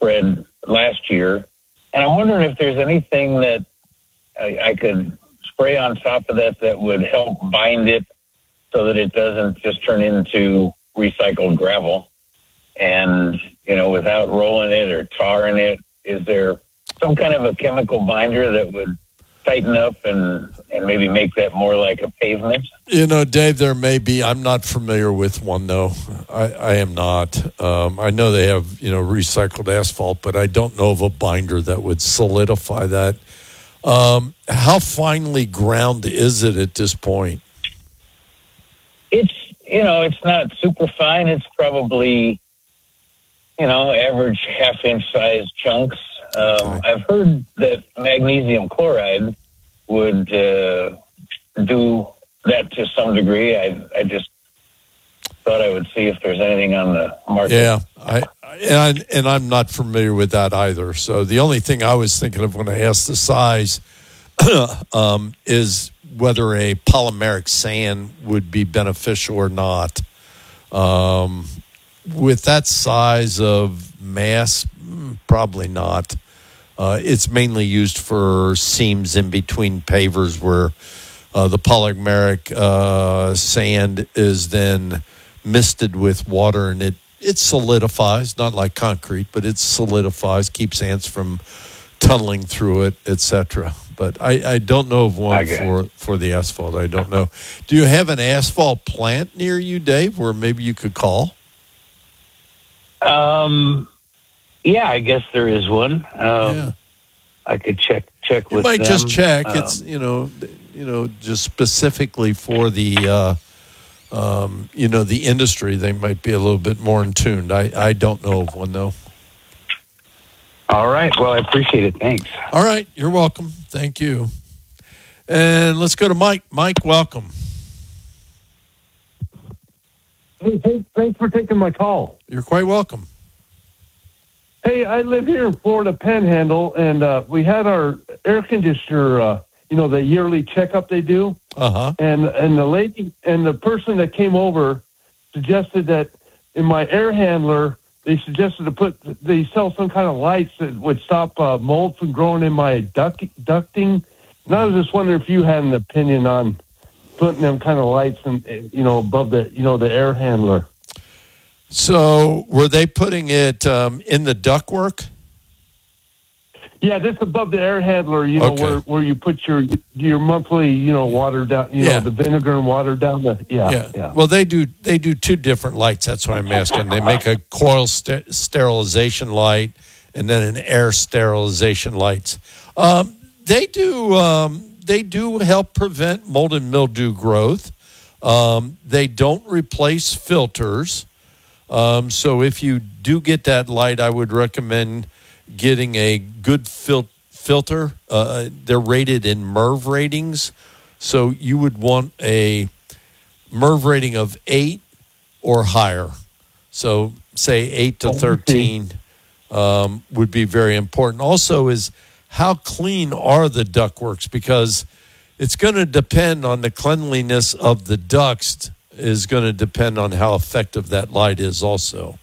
spread last year. And I'm wondering if there's anything that I could spray on top of that would help bind it so that it doesn't just turn into recycled gravel. And, without rolling it or tarring it, is there some kind of a chemical binder that would tighten up and maybe make that more like a pavement? Dave, there may be. I'm not familiar with one, though. I am not. I know they have, recycled asphalt, but I don't know of a binder that would solidify that. How finely ground is it at this point? It's not super fine. It's probably, average half-inch size chunks. I've heard that magnesium chloride would do that to some degree. I just thought I would see if there's anything on the market. Yeah, and I'm not familiar with that either. So the only thing I was thinking of when I asked the size is whether a polymeric sand would be beneficial or not. With that size of mass, probably not. It's mainly used for seams in between pavers where the polymeric sand is then misted with water, and it solidifies, not like concrete, but it solidifies, keeps ants from tunneling through it, etc. But I don't know of one for the asphalt. I don't know. Do you have an asphalt plant near you, Dave, where maybe you could call? Yeah, I guess there is one. I could check with them. You might just check. It's just specifically for the the industry. They might be a little bit more in tune. I don't know of one though. All right. Well, I appreciate it. Thanks. All right. You're welcome. Thank you. And let's go to Mike. Mike, welcome. Hey, thanks for taking my call. You're quite welcome. Hey, I live here in Florida Panhandle, and we had our air conditioner, the yearly checkup they do. Uh-huh. And the lady and the person that came over suggested that in my air handler, they suggested they sell some kind of lights that would stop mold from growing in my ducting. And I was just wondering if you had an opinion on putting them kind of lights above the air handler. So were they putting it in the ductwork? Yeah, just above the air handler, okay. where you put your monthly, water down, the vinegar and water down the, yeah. Well, they do two different lights. That's why I'm asking. They make a coil sterilization light and then an air sterilization lights. They do help prevent mold and mildew growth. They don't replace filters. So if you do get that light, I would recommend getting a good filter. They're rated in MERV ratings. So you would want a MERV rating of 8 or higher. So say 8 to 13 would be very important. Also is how clean are the ductworks, because it's going to depend on the cleanliness of the ducts is going to depend on how effective that light is also.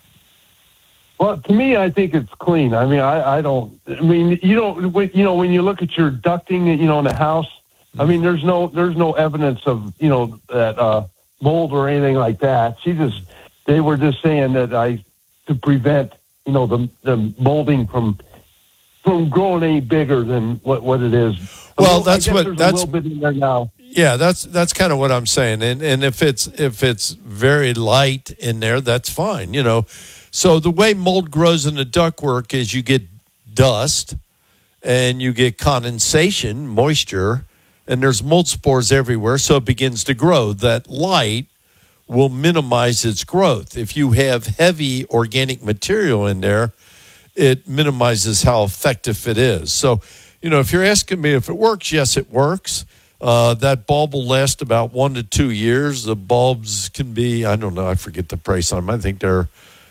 Well, to me, I think it's clean. I mean, you don't, when you look at your ducting, in the house, I mean, there's no evidence of, that mold or anything like that. They were just saying that to prevent, the molding from growing any bigger than what it is. Well, that's a little bit in there now. Yeah, that's kind of what I'm saying. And if it's very light in there, that's fine, So the way mold grows in the ductwork is you get dust and you get condensation, moisture, and there's mold spores everywhere, so it begins to grow. That light will minimize its growth. If you have heavy organic material in there, it minimizes how effective it is. So, if you're asking me if it works, yes, it works. That bulb will last about 1 to 2 years. The bulbs can be, I don't know, I forget the price on them. I think they're,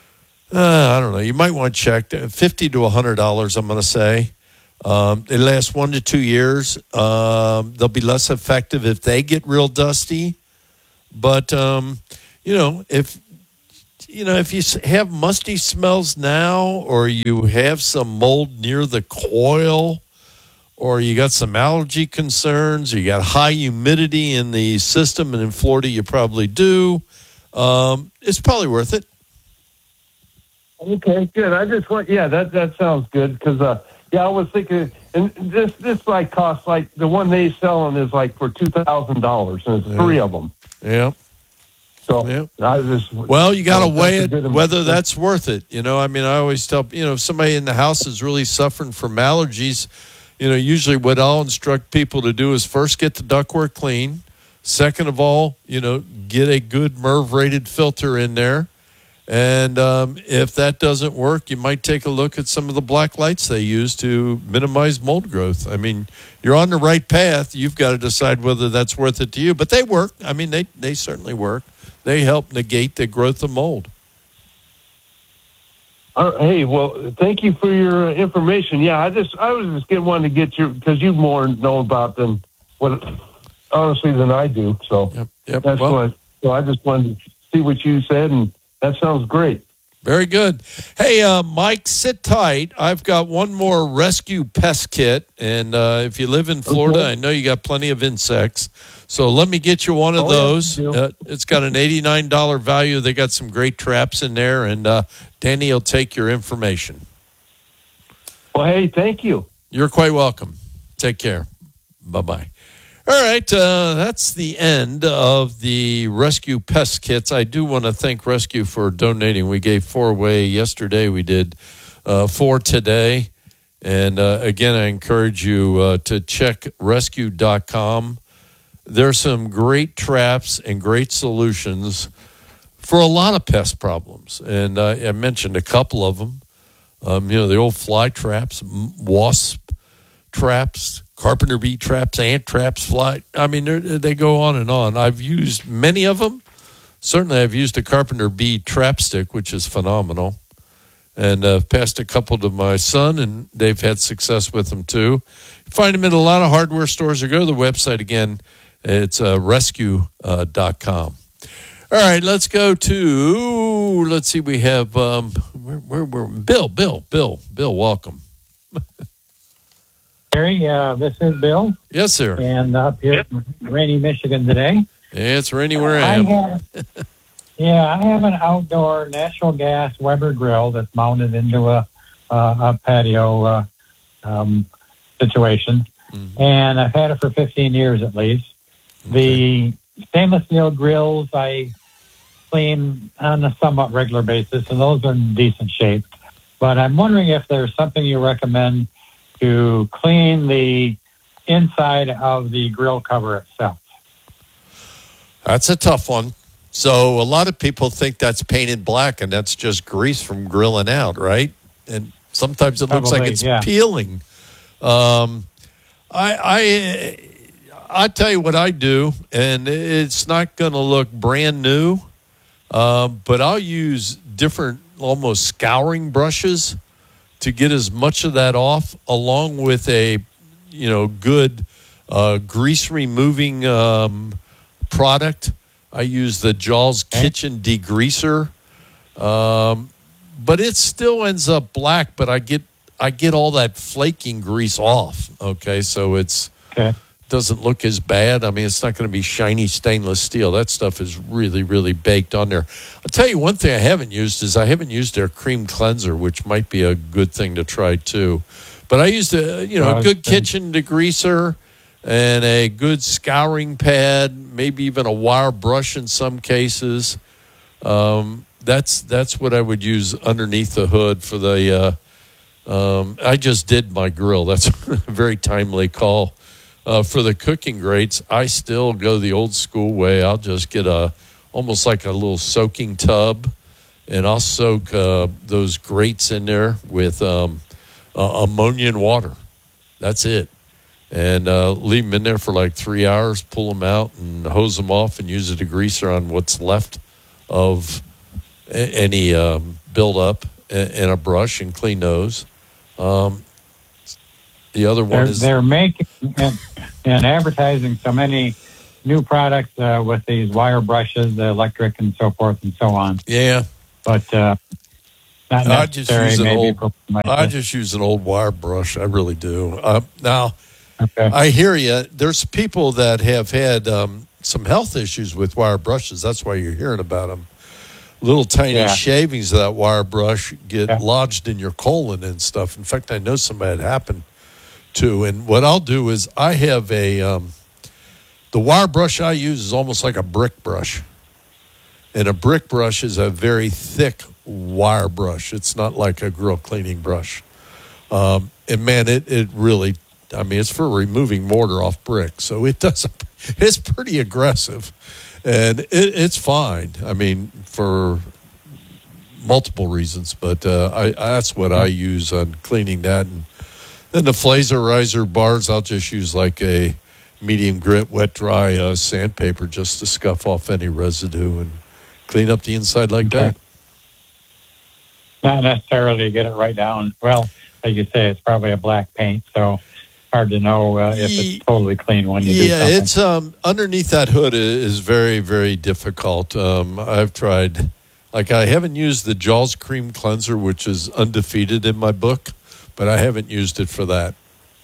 I don't know. You might want to check. $50 to $100, I'm going to say. They last 1 to 2 years. They'll be less effective if they get real dusty. But, if if you have musty smells now, or you have some mold near the coil, or you got some allergy concerns, or you got high humidity in the system, and in Florida you probably do, it's probably worth it. Okay, good. I just want, that sounds good because, I was thinking, and this like costs like the one they selling is like for $2,000, and it's three of them. Yeah. So yeah. You got to weigh it whether that's worth it. I always tell if somebody in the house is really suffering from allergies, usually what I'll instruct people to do is first get the ductwork clean. Second of all, get a good MERV-rated filter in there. And if that doesn't work, you might take a look at some of the black lights they use to minimize mold growth. I mean, you're on the right path. You've got to decide whether that's worth it to you. But they work. I mean, they certainly work. They help negate the growth of mold. Hey, well, thank you for your information. Yeah, I was just wanting to get because you more know about than I do. So that's what. So I just wanted to see what you said, and that sounds great. Very good. Hey, Mike, sit tight. I've got one more rescue pest kit, and if you live in Florida, I know you got plenty of insects. So let me get you one of those. Yeah. It's got an $89 value. They got some great traps in there, and Danny will take your information. Well, hey, thank you. You're quite welcome. Take care. Bye-bye. All right, that's the end of the Rescue Pest Kits. I do want to thank Rescue for donating. We gave 4 away yesterday. We did 4 today. And, again, I encourage you to check rescue.com. There's some great traps and great solutions for a lot of pest problems. And I mentioned a couple of them. The old fly traps, wasp traps, carpenter bee traps, ant traps, fly. I mean, they go on and on. I've used many of them. Certainly, I've used a carpenter bee trap stick, which is phenomenal. And I've passed a couple to my son, and they've had success with them, too. You find them in a lot of hardware stores, or go to the website again. It's rescue.com. All right, let's go to, let's see, we have, Bill, welcome. Gary, this is Bill. Yes, sir. And up here in rainy Michigan today. Yeah, it's rainy where I am. I have an outdoor natural gas Weber grill that's mounted into a patio situation. Mm-hmm. And I've had it for 15 years at least. The stainless steel grills I clean on a somewhat regular basis, and those are in decent shape. But I'm wondering if there's something you recommend to clean the inside of the grill cover itself. That's a tough one. So a lot of people think that's painted black, and that's just grease from grilling out, right? And sometimes it looks like it's peeling. I tell you what I do, and it's not going to look brand new, but I'll use different almost scouring brushes to get as much of that off, along with a good grease removing product. I use the Jaws Kitchen Degreaser, but it still ends up black. But I get all that flaking grease off. Okay, so it's doesn't look as bad. I mean, it's not going to be shiny stainless steel. That stuff is really, really baked on there. I'll tell you one thing I haven't used is I haven't used their cream cleanser, which might be a good thing to try too. But I used a good kitchen degreaser and a good scouring pad, maybe even a wire brush in some cases. That's what I would use underneath the hood for the. I just did my grill. That's a very timely call. For the cooking grates, I still go the old school way. I'll just get almost like a little soaking tub, and I'll soak those grates in there with ammonia and water. That's it. And leave them in there for like 3 hours, pull them out and hose them off, and use a degreaser on what's left of any buildup and a brush and clean those. The other one they're making and advertising so many new products with these wire brushes, the electric and so forth and so on. Yeah. but not I just necessary. use an Maybe old. for my- I just use an old wire brush. I really do. Now, Okay. I hear you. There's people that have had some health issues with wire brushes. That's why you're hearing about them. Little tiny Yeah. shavings of that wire brush get Yeah. lodged in your colon and stuff. In fact, I know somebody it happened to. And what I'll do is I have the wire brush I use is almost like a brick brush. And a brick brush is a very thick wire brush. It's not like a grill cleaning brush. And man, it really, I mean, it's for removing mortar off brick. So it's pretty aggressive. And it's fine. I mean, for multiple reasons. But that's what I use on cleaning that. And then the Flazerizer bars, I'll just use like a medium grit, wet, dry sandpaper just to scuff off any residue and clean up the inside like that. Not necessarily get it right down. Well, like you say, it's probably a black paint, so hard to know if it's totally clean when you do something. Yeah, it's underneath that hood is very, very difficult. I've tried, like I haven't used the Jaws Cream Cleanser, which is undefeated in my book, but I haven't used it for that.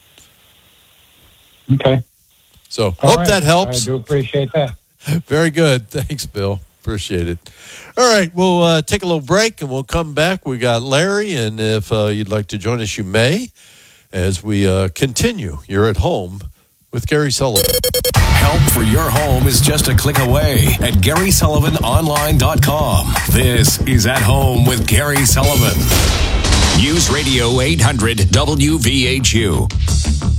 Okay. So All hope right. that helps. I do appreciate that. Very good. Thanks, Bill. Appreciate it. All right, we'll take a little break and we'll come back. We got Larry, and if you'd like to join us, you may, as we continue. You're at home with Gary Sullivan. Help for your home is just a click away at GarySullivanOnline.com. This is At Home with Gary Sullivan. News Radio 800 WVHU.